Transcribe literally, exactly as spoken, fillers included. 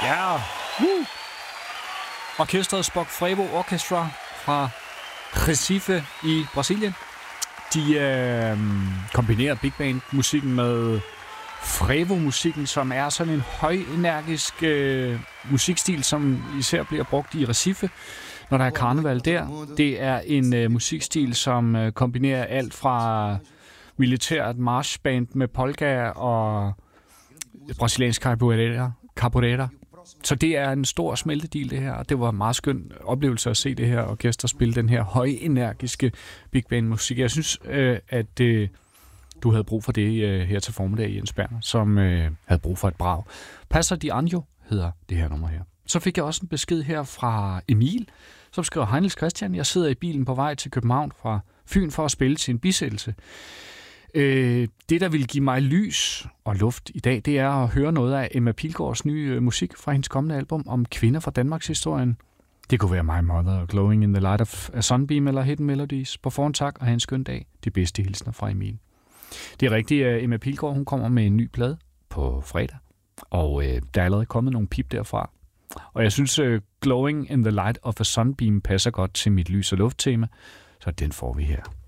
Ja. Uh. Orkestret Spock Frevo Orchestra fra Recife i Brasilien. De øh, kombinerer big band musikken med Frevo-musikken, som er sådan en højenergisk øh, musikstil, som især bliver brugt i Recife, når der er karneval der. Det er en øh, musikstil, som øh, kombinerer alt fra militært marchband med polka og brasiliansk capoeira. capoeira. Så det er en stor smeltedil, det her, og det var en meget skøn oplevelse at se det her orkester spille den her højenergiske big band musik. Jeg synes, øh, at øh, du havde brug for det øh, her til formiddag, Jens Berner, som øh, havde brug for et brag. Passer di Anjo hedder det her nummer her. Så fik jeg også en besked her fra Emil, som skriver: Hej Niels Christian, jeg sidder i bilen på vej til København fra Fyn for at spille til en bisættelse. Øh, det, der vil give mig lys og luft i dag, det er at høre noget af Emma Pilgaards nye øh, musik fra hendes kommende album om kvinder fra Danmarks historien. Det kunne være My Mother, Glowing in the Light of a Sunbeam eller Hidden Melodies. På forhånd tak, og have en skøn dag. De bedste hilsner fra Emil. Det er rigtigt, at Emma Pilgaard hun kommer med en ny plade på fredag, og øh, der er allerede kommet nogle pip derfra. Og jeg synes, uh, Glowing in the Light of a Sunbeam passer godt til mit lys- og lufttema, så den får vi her.